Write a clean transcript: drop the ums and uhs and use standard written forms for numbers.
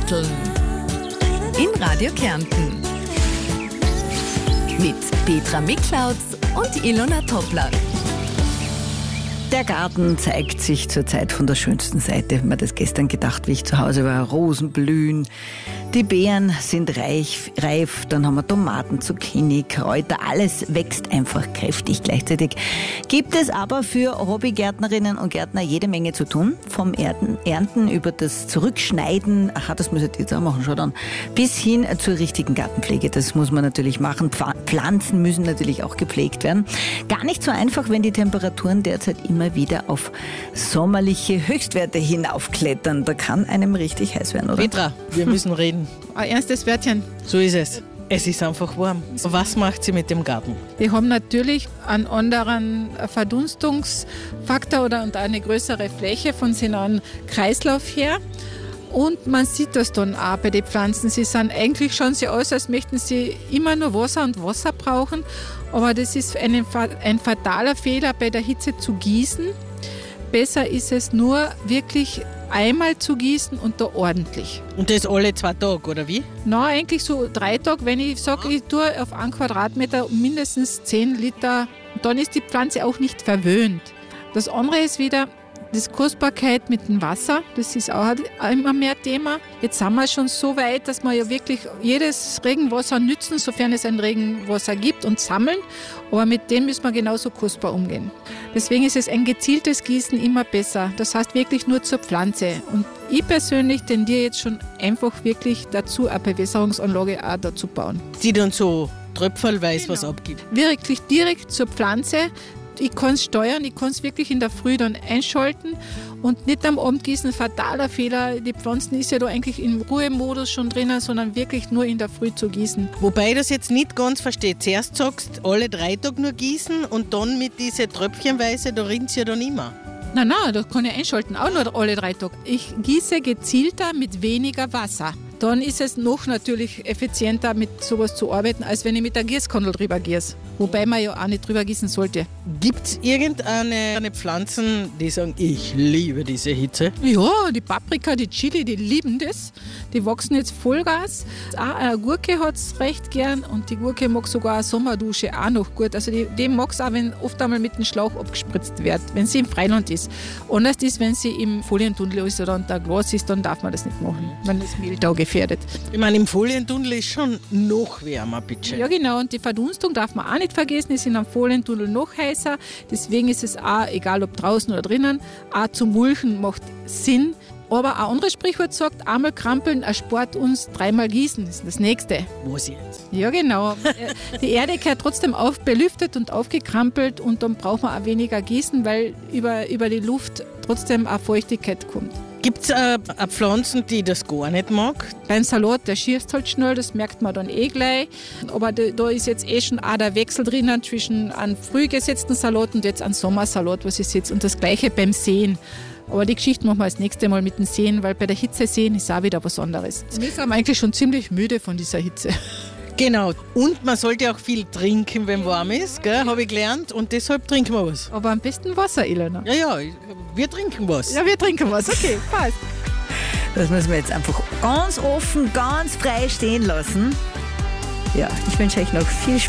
Garteln. In Radio Kärnten. Mit Petra Miklautz und Ilona Toppler. Der Garten zeigt sich zurzeit von der schönsten Seite. Ich habe mir das gestern gedacht, wie ich zu Hause war. Rosen blühen, die Beeren sind reif, dann haben wir Tomaten, Zucchini, Kräuter. Alles wächst einfach kräftig. Gleichzeitig gibt es aber für Hobbygärtnerinnen und Gärtner jede Menge zu tun. Vom Ernten über das Zurückschneiden, das muss ich jetzt auch machen, schon dann, bis hin zur richtigen Gartenpflege. Das muss man natürlich machen. Pflanzen müssen natürlich auch gepflegt werden. Gar nicht so einfach, wenn die Temperaturen derzeit immer wieder auf sommerliche Höchstwerte hinaufklettern. Da kann einem richtig heiß werden, oder? Petra, wir müssen reden. Ein ernstes Wörtchen. So ist es. Es ist einfach warm. Was macht sie mit dem Garten? Die haben natürlich einen anderen Verdunstungsfaktor und eine größere Fläche von seinem Kreislauf her. Und man sieht das dann auch bei den Pflanzen. Sie sind eigentlich, schauen sie aus, als möchten sie immer nur Wasser und Wasser brauchen. Aber das ist ein fataler Fehler, bei der Hitze zu gießen. Besser ist es nur wirklich einmal zu gießen und da ordentlich. Und das alle 2 Tage, oder wie? Nein, eigentlich so 3 Tage. Wenn ich sage, ich tue auf 1 Quadratmeter mindestens 10 Liter, dann ist die Pflanze auch nicht verwöhnt. Das andere ist wieder die Kostbarkeit mit dem Wasser. Das ist auch immer mehr Thema. Jetzt sind wir schon so weit, dass wir ja wirklich jedes Regenwasser nützen, sofern es ein Regenwasser gibt, und sammeln. Aber mit dem müssen wir genauso kostbar umgehen. Deswegen ist es ein gezieltes Gießen immer besser. Das heißt wirklich nur zur Pflanze. Und ich persönlich tendiere jetzt schon einfach wirklich dazu, eine Bewässerungsanlage auch dazu bauen. Die dann so tröpfelweise was abgibt. Wirklich direkt zur Pflanze. Ich kann es steuern, ich kann es wirklich in der Früh dann einschalten und nicht am Abend gießen. Fataler Fehler. Die Pflanzen ist ja da eigentlich im Ruhemodus schon drinnen, sondern wirklich nur in der Früh zu gießen. Wobei ich das jetzt nicht ganz verstehe. Zuerst sagst du, alle 3 Tage nur gießen und dann mit diesen Tröpfchenweise, da rinnt es ja dann immer. Nein, das kann ich einschalten, auch nur alle 3 Tage. Ich gieße gezielter mit weniger Wasser. Dann ist es noch natürlich effizienter, mit sowas zu arbeiten, als wenn ich mit der Gießkanne drüber gieße. Wobei man ja auch nicht drüber gießen sollte. Gibt es irgendeine Pflanzen, die sagen, ich liebe diese Hitze? Ja, die Paprika, die Chili, die lieben das. Die wachsen jetzt Vollgas. Auch eine Gurke hat es recht gern und die Gurke mag sogar eine Sommerdusche auch noch gut. Also die mag es auch, wenn oft einmal mit dem Schlauch abgespritzt wird, wenn sie im Freiland ist. Anders ist, wenn sie im Folientunnel ist oder unter Glas ist, dann darf man das nicht machen, wenn das Mehltau gefährdet. Ich meine, im Folientunnel ist schon noch wärmer, bitte. Ja genau, und die Verdunstung darf man auch nicht vergessen, ist in einem Folientunnel noch heißer. Deswegen ist es auch, egal ob draußen oder drinnen, auch zu mulchen macht Sinn. Aber ein anderes Sprichwort sagt, einmal krampeln erspart uns 3-mal gießen. Das ist das Nächste. Was jetzt? Ja, genau. Die Erde gehört trotzdem belüftet und aufgekrampelt und dann braucht man auch weniger gießen, weil über die Luft trotzdem auch Feuchtigkeit kommt. Gibt es Pflanzen, die das gar nicht mag? Beim Salat, der schießt halt schnell, das merkt man dann gleich. Aber da ist jetzt schon auch der Wechsel drinnen zwischen einem früh gesetzten Salat und jetzt einem Sommersalat, was ist jetzt. Und das Gleiche beim Säen. Aber die Geschichte machen wir das nächste Mal mit dem Säen, weil bei der Hitze säen ist auch wieder was anderes. Wir sind eigentlich schon ziemlich müde von dieser Hitze. Genau. Und man sollte auch viel trinken, wenn warm ist, habe ich gelernt. Und deshalb trinken wir was. Aber am besten Wasser, Ilona. Ja, wir trinken was. Ja, wir trinken was. Okay, passt. Das müssen wir jetzt einfach ganz offen, ganz frei stehen lassen. Ja, ich wünsche euch noch viel Spaß.